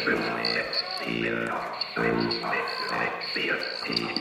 5, 6, 7, 8, 1, 2, 3, 4, 5,